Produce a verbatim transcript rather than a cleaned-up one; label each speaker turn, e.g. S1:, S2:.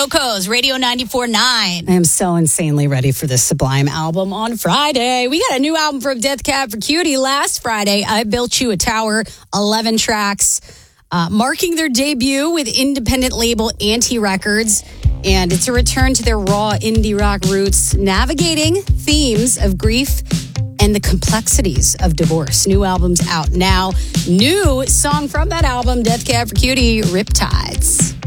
S1: Yoko's Radio ninety-four point nine.
S2: I am so insanely ready for this Sublime album on Friday. We got a new album from Death Cab for Cutie last Friday. I Built You a Tower, eleven tracks, uh, marking their debut with independent label Anti Records. And it's a return to their raw indie rock roots, navigating themes of grief and the complexities of divorce. New album's out now. New song from that album, Death Cab for Cutie, Riptides.